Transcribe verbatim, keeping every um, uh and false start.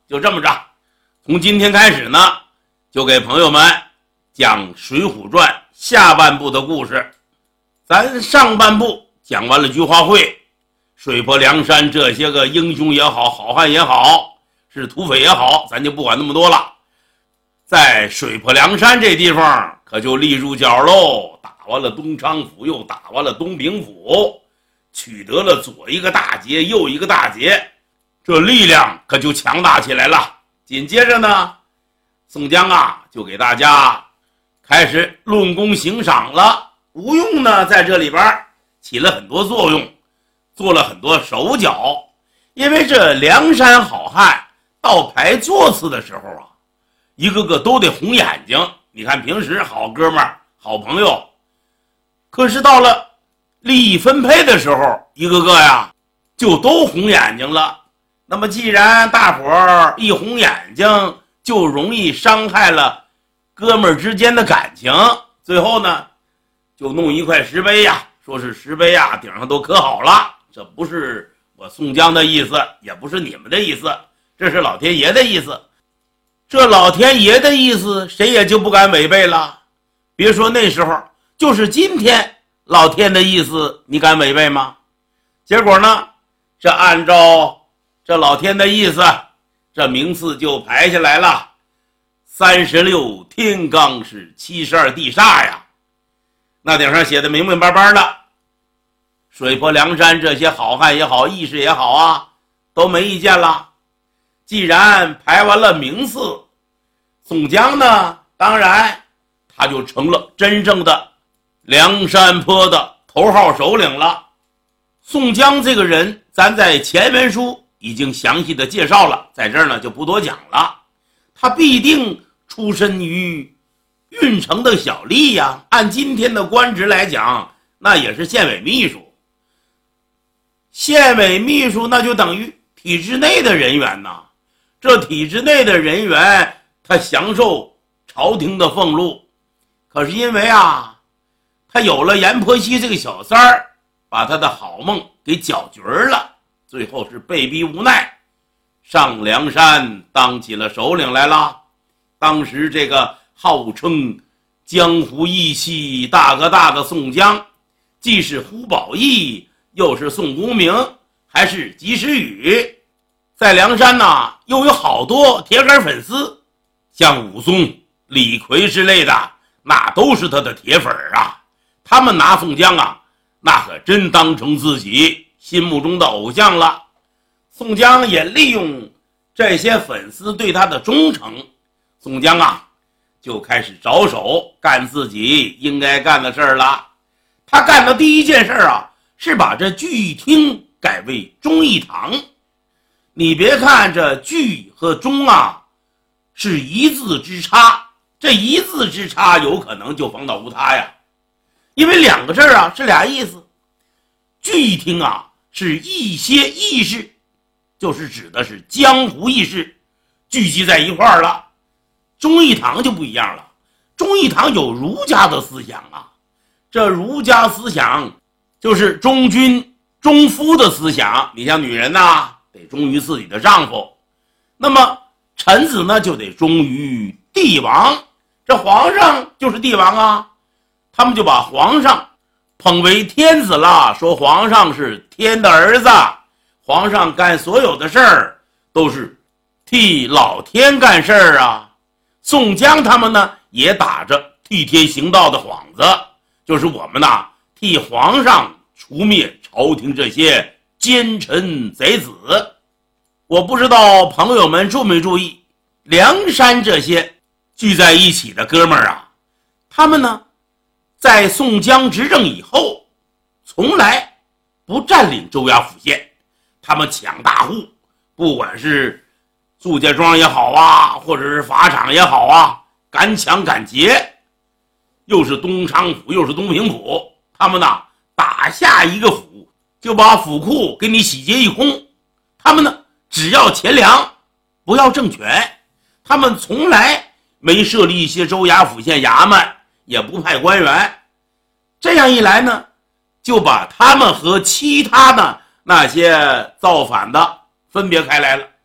就这么着，从今天开始呢，就给朋友们讲《水浒传》下半部的故事。咱上半部讲完了菊花会、水泊梁山这些个英雄也好，好汉也好，是土匪也好，咱就不管那么多了。在水泊梁山这地方可就立住脚喽，打完了东昌府，又打完了东平府，取得了左一个大捷右一个大捷，这力量可就强大起来了。紧接着呢，宋江啊就给大家开始论功行赏了。吴用呢在这里边起了很多作用，做了很多手脚。因为这梁山好汉到排座次的时候啊，一个个都得红眼睛。你看平时好哥们儿好朋友，可是到了利益分配的时候，一个个呀就都红眼睛了。那么既然大伙儿一红眼睛，就容易伤害了哥们儿之间的感情，最后呢就弄一块石碑呀，说是石碑呀顶上都刻好了。这不是我宋江的意思，也不是你们的意思，这是老天爷的意思。这老天爷的意思谁也就不敢违背了。别说那时候，就是今天老天的意思你敢违背吗？结果呢，这按照这老天的意思，这名次就排下来了。三十六天罡是七十二地煞呀，那顶上写的明明白白的。水泊梁山这些好汉也好，义士也好啊，都没意见了。既然排完了名次，宋江呢，当然他就成了真正的梁山泊的头号首领了。宋江这个人，咱在前文书已经详细的介绍了，在这儿呢就不多讲了。他必定出身于郓城的小吏呀，按今天的官职来讲，那也是县委秘书。县委秘书那就等于体制内的人员呐，这体制内的人员他享受朝廷的俸禄，可是因为啊，他有了阎婆惜这个小三儿，把他的好梦给搅局了，最后是被逼无奈上梁山当起了首领来了。当时这个号称江湖义气大哥大的宋江，既是胡宝义，又是宋公明，还是及时雨，在梁山呢又有好多铁杆粉丝，像武松、李逵之类的，那都是他的铁粉啊。他们拿宋江啊，那可真当成自己心目中的偶像了。宋江也利用这些粉丝对他的忠诚，宋江啊就开始着手干自己应该干的事儿了。他干的第一件事啊，是把这聚义厅改为忠义堂。你别看这聚和忠啊是一字之差，这一字之差有可能就防倒无他呀。因为两个字啊是俩意思。聚义厅啊是一些义士，就是指的是江湖义士聚集在一块儿了。忠义堂就不一样了，忠义堂有儒家的思想啊，这儒家思想就是忠君忠夫的思想。你像女人呐，得忠于自己的丈夫，那么臣子呢就得忠于帝王，这皇上就是帝王啊。他们就把皇上捧为天子了，说皇上是天的儿子，皇上干所有的事儿都是替老天干事儿啊。宋江他们呢也打着替天行道的幌子，就是我们呐替皇上除灭朝廷这些奸臣贼子。我不知道朋友们注没注意，梁山这些聚在一起的哥们儿啊，他们呢在宋江执政以后从来不占领州衙府县，他们抢大户，不管是祝家庄也好啊，或者是法场也好啊，敢抢敢劫。又是东昌府又是东平府，他们呢打下一个府就把府库给你洗劫一空。他们呢只要钱粮，不要政权。他们从来没设立一些州衙府县衙门，也不派官员。这样一来呢，就把他们和其他的那些造反的分别开来了。